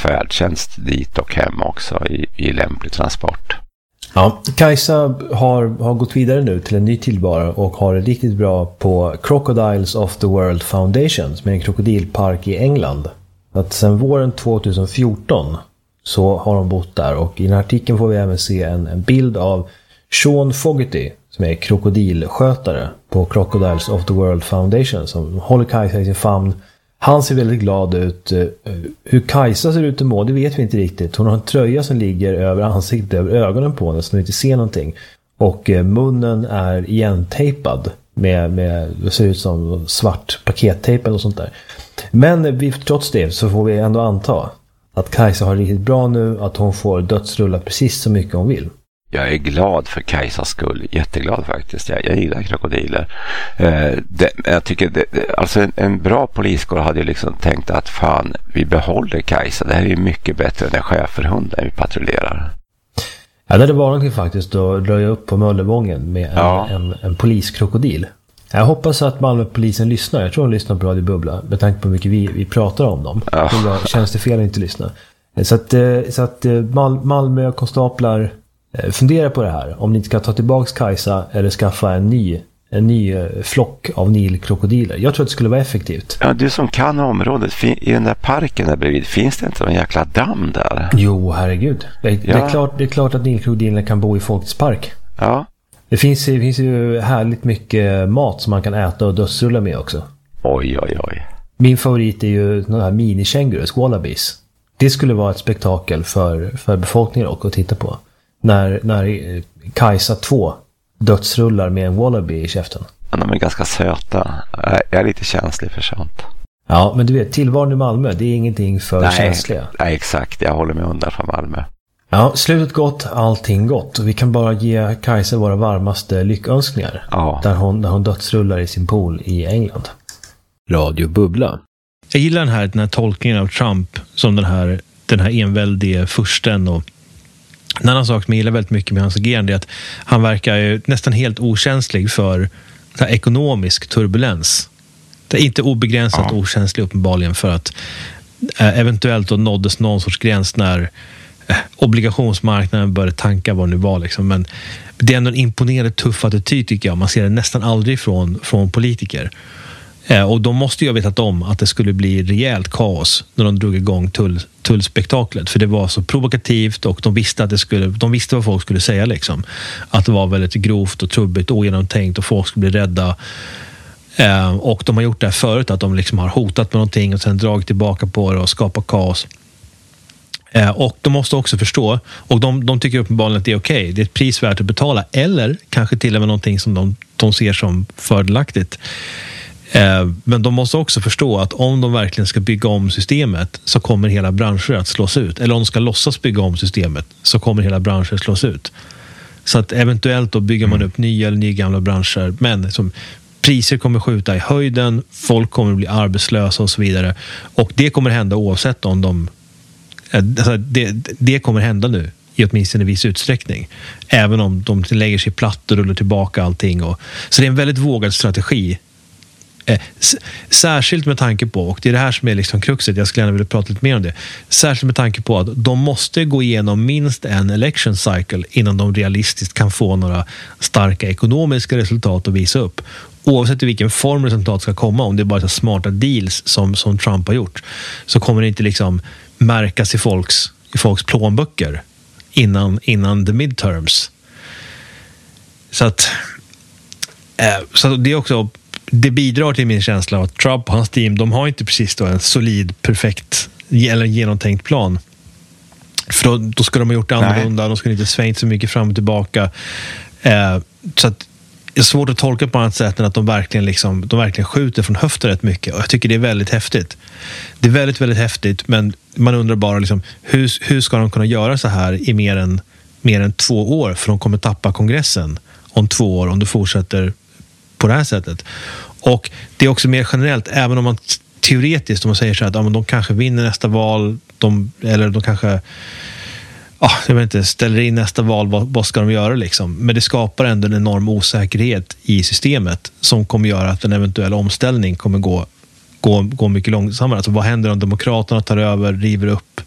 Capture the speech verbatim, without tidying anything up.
färdtjänst dit och hem också i, i lämplig transport. Ja, Kajsa har, har gått vidare nu till en ny tillvaro och har det riktigt bra på Crocodiles of the World Foundation, som är en krokodilpark i England. Att sen våren tjugohundrafjorton så har de bott där, och i den här artikeln får vi även se en, en bild av Sean Fogarty, som är krokodilskötare på Crocodiles of the World Foundation, som håller Kajsa i sin famn. Han ser väldigt glad ut. Hur Kajsa ser ut att må, det vet vi inte riktigt. Hon har en tröja som ligger över ansiktet, över ögonen på henne, så hon inte ser någonting. Och munnen är igentejpad med, med, det ser ut som svart pakettejp eller sånt där. Men vi, trots det så får vi ändå anta att Kajsa har riktigt bra nu, att hon får dödsrulla precis så mycket hon vill. Jag är glad för Kajsas skull, jätteglad faktiskt. Jag, jag gillar krokodiler. Eh, det, jag tycker det, alltså en, en bra poliskår hade ju liksom tänkt att fan, vi behåller Kajsa. Det här är ju mycket bättre än en schäferhund när vi patrullerar. Ja, det var någonting faktiskt att röja upp på Möllevången med en, ja. en, en poliskrokodil. Jag hoppas att Malmöpolisen lyssnar. Jag tror de lyssnar på Radio Bubbla med tanke på hur mycket vi, vi pratar om dem. Ja. Det känns det fel att inte lyssna. Så att, så att Mal, Malmö konstaplar fundera på det här. Om ni ska ta tillbaka Kajsa eller skaffa en ny, en ny flock av nilkrokodiler. Jag tror att det skulle vara effektivt. Ja, du som kan området, i den där parken där bredvid, finns det inte en jäkla damm där? Jo, herregud. Det, ja. det, är, klart, det är klart att nilkrokodilerna kan bo i folkets park. Ja. Det finns, det finns ju härligt mycket mat som man kan äta och dödsrulla med också. Oj, oj, oj. Min favorit är ju de här mini-kängurus, wallabies. Det skulle vara ett spektakel för, för befolkningen och att titta på. När, när Kajsa två dödsrullar med en wallaby i käften. Ja, de är ganska söta. Jag är lite känslig för sånt. Ja, men du vet, tillvaron i Malmö, det är ingenting för nej, känsliga. Nej, exakt. Jag håller mig undan från Malmö. Ja, slutet gott, allting gott. Och vi kan bara ge Kajsa våra varmaste lyckönskningar. Ja. Där hon, där hon dödsrullar i sin pool i England. Radio Bubbla. Jag gillar den här, den här tolkningen av Trump som den här, den här enväldige fursten. Och en annan sak som jag gillar väldigt mycket med hans agerande är att han verkar ju nästan helt okänslig för här ekonomisk turbulens. Det är inte obegränsat ja. okänslig uppenbarligen för att eh, eventuellt då nåddes någon sorts gräns när eh, obligationsmarknaden började tanka vad det nu var. Liksom. Men det är ändå en imponerande tuff attityd tycker jag. Man ser det nästan aldrig från, från politiker. Eh, och de måste ju ha vetat om att det skulle bli rejält kaos när de drog igång tull, tullspektaklet. För det var så provokativt och de visste att det skulle, de visste vad folk skulle säga liksom. Att det var väldigt grovt och trubbigt och ogenomtänkt och folk skulle bli rädda. Eh, och de har gjort det här förut, att de liksom har hotat med någonting och sen dragit tillbaka på det och skapat kaos. Eh, och de måste också förstå, och de, de tycker uppenbarligen att det är okej. Okay. Det är ett pris värt att betala, eller kanske till och med någonting som de, de ser som fördelaktigt. Eh, men de måste också förstå att om de verkligen ska bygga om systemet så kommer hela branscher att slås ut. Eller om de ska låtsas bygga om systemet så kommer hela branscher slås ut. Så att eventuellt då bygger man upp nya eller nya gamla branscher. Men som priser kommer skjuta i höjden, folk kommer bli arbetslösa och så vidare. Och det kommer hända oavsett om de... Alltså det, det kommer hända nu i åtminstone en viss utsträckning. Även om de lägger sig platt och rullar tillbaka allting. Och, så det är en väldigt vågad strategi. Eh, särskilt med tanke på, och det är det här som är liksom kruxet, jag skulle gärna vilja prata lite mer om det, särskilt med tanke på att de måste gå igenom minst en election cycle innan de realistiskt kan få några starka ekonomiska resultat att visa upp. Oavsett i vilken form resultat ska komma, om det är bara så smarta deals som, som Trump har gjort, så kommer det inte liksom märkas i folks, i folks plånböcker innan, innan the midterms. Så att eh, så det är också, det bidrar till min känsla av att Trump och hans team, de har inte precis då en solid, perfekt eller genomtänkt plan. För då, då ska de ha gjort det annorlunda. Nej. De skulle inte svängt så mycket fram och tillbaka. Eh, så att det är svårt att tolka på annat sätt än att de verkligen, liksom, de verkligen skjuter från höften rätt mycket. Och jag tycker det är väldigt häftigt. Det är väldigt, väldigt häftigt, men man undrar bara liksom, hur, hur ska de kunna göra så här i mer än, mer än två år? För de kommer tappa kongressen om två år om det fortsätter på det här sättet. Och det är också mer generellt, även om man teoretiskt, om man säger så här att ja, de kanske vinner nästa val, de, eller de kanske ja, jag vet inte, ställer in nästa val, vad, vad ska de göra liksom? Men det skapar ändå en enorm osäkerhet i systemet som kommer göra att en eventuell omställning kommer gå, gå, gå mycket långsammare. Alltså vad händer om demokraterna tar över, river upp